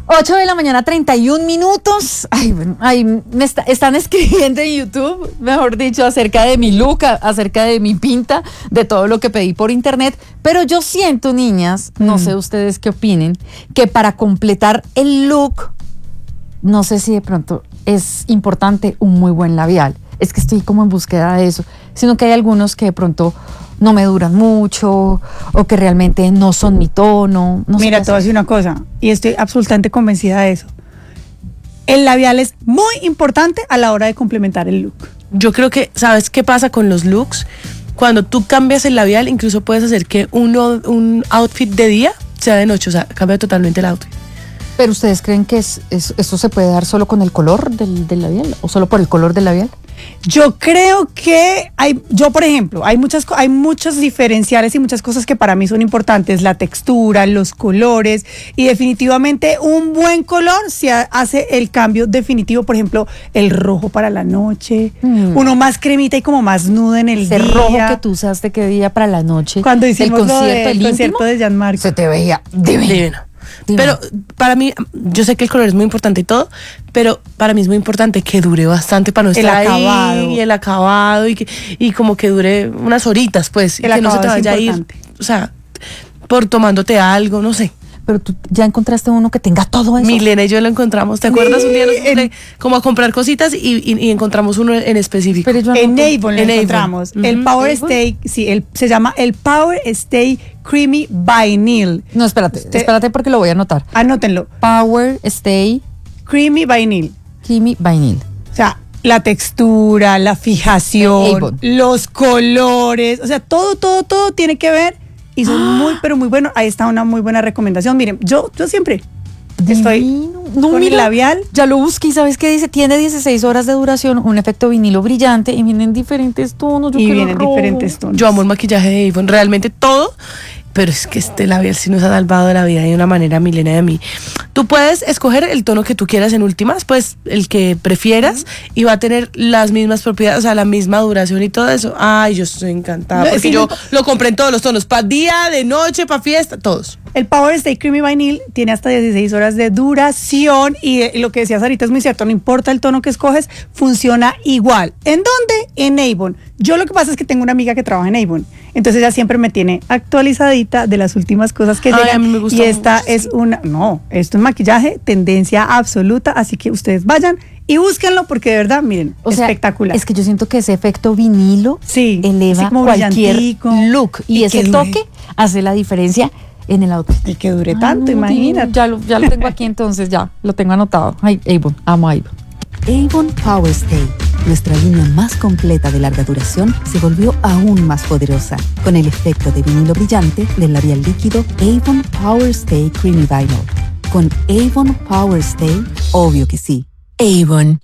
8 de la mañana, 31 minutos. Están escribiendo en YouTube, mejor dicho, acerca de mi look, acerca de mi pinta, de todo lo que pedí por internet. Pero yo siento, niñas, no sé ustedes qué opinen, que para completar el look, no sé si de pronto es importante un muy buen labial. Es que estoy como en búsqueda de eso, sino que hay algunos que de pronto no me duran mucho o que realmente no son mi tono. No Mira, sé te voy a decir una cosa y estoy absolutamente convencida de eso. El labial es muy importante a la hora de complementar el look. Yo creo que, ¿sabes qué pasa con los looks? Cuando tú cambias el labial, incluso puedes hacer que un outfit de día sea de noche, o sea, cambia totalmente el outfit. ¿Pero ustedes creen que eso se puede dar solo con el color del labial o solo por el color del labial? Yo creo que por ejemplo, hay muchos diferenciales y muchas cosas que para mí son importantes, la textura, los colores, y definitivamente un buen color se hace el cambio definitivo. Por ejemplo, el rojo para la noche, uno más cremita y como más nudo en el Ese día. rojo que tú usaste que día para la noche. Cuando hicimos el concierto de Jean-Marc. Se te veía divino. Pero para mí, yo sé que el color es muy importante y todo, pero para mí es muy importante que dure bastante para no estar ahí, y el acabado y como que dure unas horitas, pues, y que no se te vaya a ir, o sea, por tomándote algo, no sé. Pero tú ya encontraste uno que tenga todo eso. Milena y yo lo encontramos, ¿te acuerdas? Un día nos fuimos como a comprar cositas y encontramos uno en específico. Pero en Avon lo encontramos. El Power Stay, se llama el Power Stay Creamy Vinyl. No, espérate porque lo voy a anotar. Anótenlo. Power Stay Creamy Vinyl. Creamy Vinyl. O sea, la textura, la fijación, los colores, o sea, todo tiene que ver. Y son muy, pero muy buenos. Ahí está una muy buena recomendación. Miren, yo siempre estoy con el labial. Ya lo busqué y ¿sabes qué dice? Tiene 16 horas de duración, un efecto vinilo brillante y vienen diferentes tonos. Yo amo el maquillaje de Avon, realmente todo. Pero es que este labial sí nos ha salvado la vida de una manera, Milena, de mí. Tú puedes escoger el tono que tú quieras en últimas, pues el que prefieras, y va a tener las mismas propiedades, o sea, la misma duración y todo eso. Ay, yo estoy encantada, porque yo lo compré en todos los tonos, para día, de noche, para fiesta, todos. El Power Stay Creamy Vinyl tiene hasta 16 horas de duración y lo que decías ahorita es muy cierto, no importa el tono que escoges, funciona igual. ¿En dónde? En Avon. Yo lo que pasa es que tengo una amiga que trabaja en Avon, entonces ella siempre me tiene actualizadita de las últimas cosas que llegan. A mí me gusta y esta es esto es maquillaje, tendencia absoluta, así que ustedes vayan y búsquenlo porque de verdad, miren, espectacular. Es que yo siento que ese efecto vinilo eleva cualquier look y ese toque hace la diferencia en el outfit. Y que dure tanto, imagínate. Ya lo tengo aquí entonces, ya lo tengo anotado. Ay, Avon, amo Avon. Avon Power Stay, nuestra línea más completa de larga duración, se volvió aún más poderosa con el efecto de vinilo brillante del labial líquido Avon Power Stay Creamy Vinyl. Con Avon Power Stay, obvio que sí. Avon.